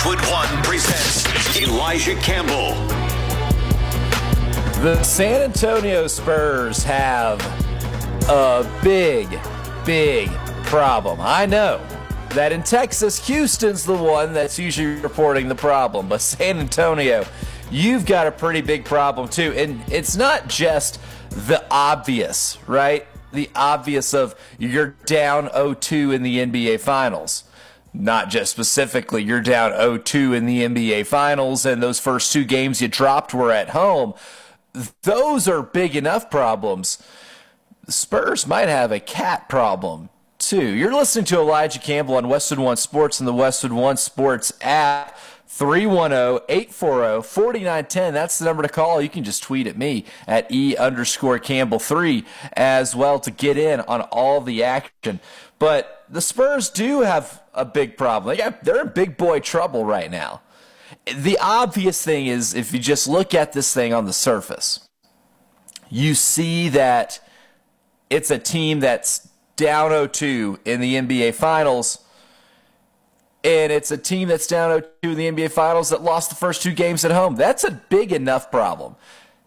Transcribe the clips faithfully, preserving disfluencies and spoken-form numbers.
Westwood One presents Elijah Campbell. The San Antonio Spurs have a big, big problem. I know that in Texas, Houston's the one that's usually reporting the problem, but San Antonio, you've got a pretty big problem too. And it's not just the obvious, right? The obvious of you're down oh two in the N B A Finals. Not just specifically you're down oh two in the N B A Finals and those first two games you dropped were at home. Those are big enough problems. The Spurs might have a cat problem too. You're listening to Elijah Campbell on Westwood One Sports and the Westwood One Sports app. three one zero, eight four zero, four nine one zero. That's the number to call. You can just tweet at me at E underscore Campbell three as well to get in on all the action. But the Spurs do have a big problem. They got, they're in big boy trouble right now. The obvious thing is, if you just look at this thing on the surface, you see that it's a team that's down oh two in the N B A Finals, and it's a team that's down oh two in the N B A Finals that lost the first two games at home. That's a big enough problem.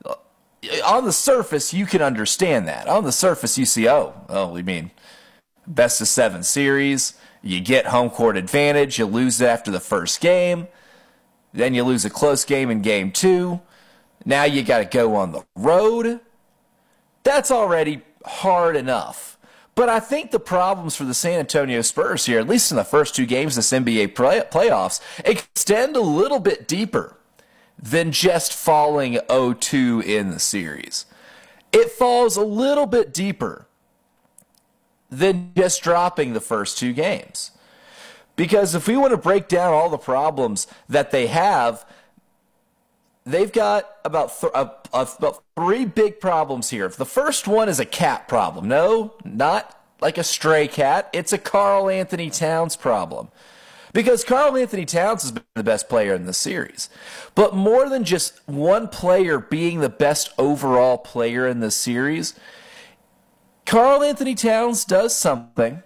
On the surface, you can understand that. On the surface, you see, oh, oh, we mean best of seven series. You get home court advantage. You lose after the first game. Then you lose a close game in game two. Now you got to go on the road. That's already hard enough. But I think the problems for the San Antonio Spurs here, at least in the first two games of this N B A play- playoffs, extend a little bit deeper than just falling oh two in the series. It falls a little bit deeper than just dropping the first two games. Because if we want to break down all the problems that they have, they've got about th- uh, uh, about three big problems here. The first one is a cat problem. No, not like a stray cat. It's a Karl Anthony Towns problem. Because Karl Anthony Towns has been the best player in the series. But more than just one player being the best overall player in the series, Karl Anthony Towns does something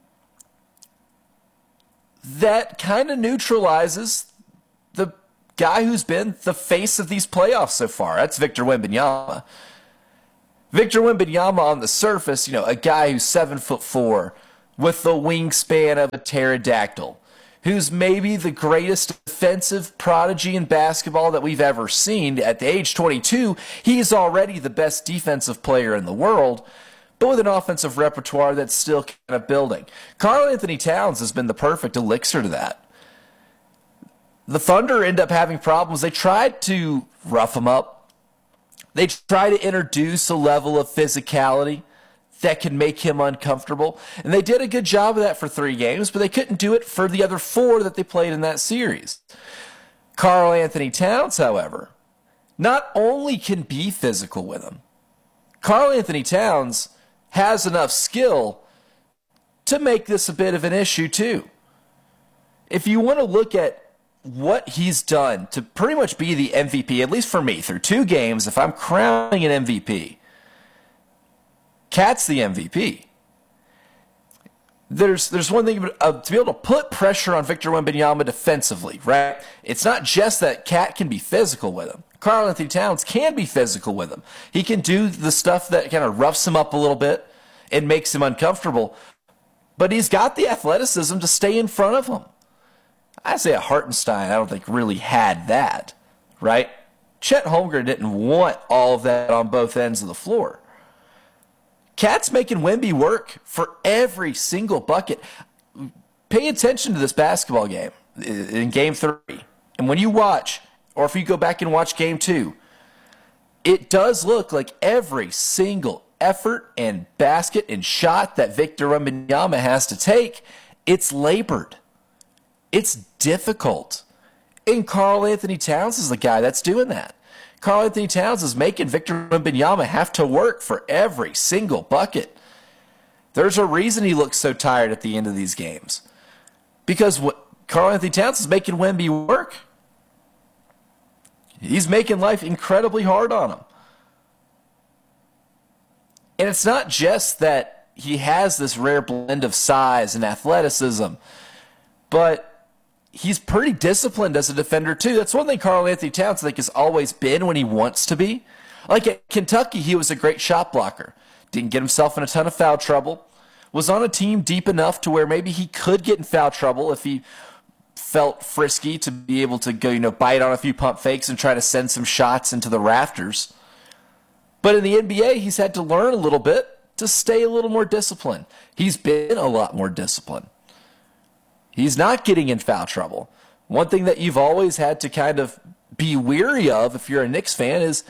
that kind of neutralizes the guy who's been the face of these playoffs so far. That's Victor Wembanyama. Victor Wembanyama on the surface, you know, a guy who's seven foot four with the wingspan of a pterodactyl, who's maybe the greatest defensive prodigy in basketball that we've ever seen. At the age twenty-two, he's already the best defensive player in the world, but with an offensive repertoire that's still kind of building. Karl Anthony Towns has been the perfect elixir to that. The Thunder end up having problems. They tried to rough him up. They tried to introduce a level of physicality that can make him uncomfortable. And they did a good job of that for three games, but they couldn't do it for the other four that they played in that series. Karl Anthony Towns, however, not only can be physical with him, Karl Anthony Towns has enough skill to make this a bit of an issue too. If you want to look at what he's done to pretty much be the M V P, at least for me, through two games, if I'm crowning an M V P, Cat's the M V P. There's there's one thing uh, to be able to put pressure on Victor Wembanyama defensively, right? It's not just that Cat can be physical with him. Karl Anthony Towns can be physical with him. He can do the stuff that kind of roughs him up a little bit and makes him uncomfortable. But he's got the athleticism to stay in front of him. Isaiah Hartenstein, I don't think, really had that, right? Chet Holmgren didn't want all of that on both ends of the floor. Cat's making Wemby work for every single bucket. Pay attention to this basketball game in game three. And when you watch, or if you go back and watch game two, it does look like every single effort and basket and shot that Victor Wembanyama has to take, it's labored. It's difficult. And Karl Anthony Towns is the guy that's doing that. Karl Anthony Towns is making Victor Wembanyama have to work for every single bucket. There's a reason he looks so tired at the end of these games. Because what Karl Anthony Towns is making Wemby work. He's making life incredibly hard on him. And it's not just that he has this rare blend of size and athleticism, but he's pretty disciplined as a defender, too. That's one thing Karl-Anthony Towns, I think, has always been when he wants to be. Like at Kentucky, he was a great shot blocker. Didn't get himself in a ton of foul trouble. Was on a team deep enough to where maybe he could get in foul trouble if he felt frisky to be able to go, you know, bite on a few pump fakes and try to send some shots into the rafters. But in the N B A, he's had to learn a little bit to stay a little more disciplined. He's been a lot more disciplined. He's not getting in foul trouble. One thing that you've always had to kind of be weary of if you're a Knicks fan is,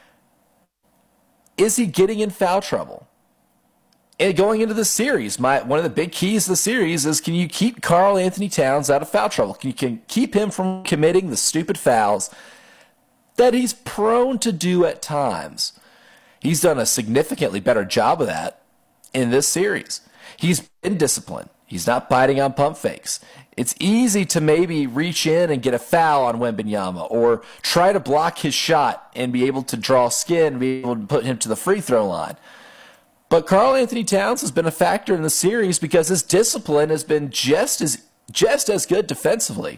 is he getting in foul trouble? And going into the series, my one of the big keys of the series is, can you keep Karl-Anthony Towns out of foul trouble? Can you can keep him from committing the stupid fouls that he's prone to do at times? He's done a significantly better job of that in this series. He's been disciplined. He's not biting on pump fakes. It's easy to maybe reach in and get a foul on Wembanyama or try to block his shot and be able to draw skin and be able to put him to the free throw line. But Karl-Anthony Towns has been a factor in the series because his discipline has been just as just as good defensively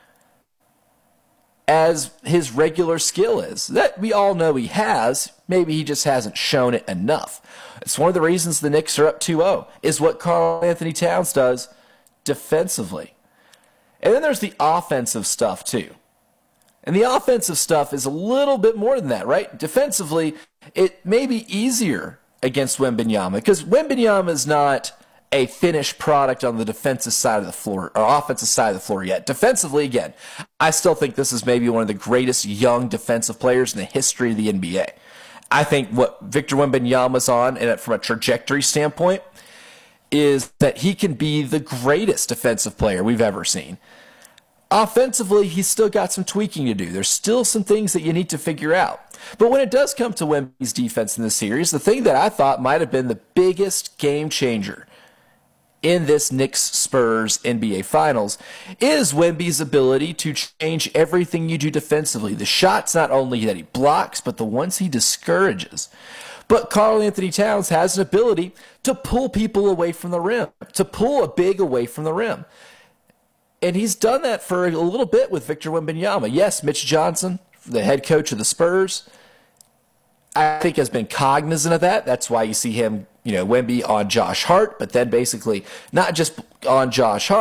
as his regular skill is. That we all know he has. Maybe he just hasn't shown it enough. It's one of the reasons the Knicks are up two oh, is what Karl-Anthony Towns does defensively. And then there's the offensive stuff too. And the offensive stuff is a little bit more than that, right? Defensively, it may be easier against Wembanyama because Wembanyama is not a finished product on the defensive side of the floor or offensive side of the floor yet. Defensively, again, I still think this is maybe one of the greatest young defensive players in the history of the N B A. I think what Victor Wembanyama's on, and from a trajectory standpoint, is that he can be the greatest defensive player we've ever seen. Offensively, he's still got some tweaking to do. There's still some things that you need to figure out. But when it does come to Wemby's defense in this series, the thing that I thought might have been the biggest game changer in this Knicks-Spurs N B A Finals is Wemby's ability to change everything you do defensively. The shots not only that he blocks, but the ones he discourages. But Karl-Anthony Towns has an ability to pull people away from the rim, to pull a big away from the rim. And he's done that for a little bit with Victor Wembanyama. Yes, Mitch Johnson, the head coach of the Spurs, I think has been cognizant of that. That's why you see him, you know, Wemby on Josh Hart, but then basically not just on Josh Hart,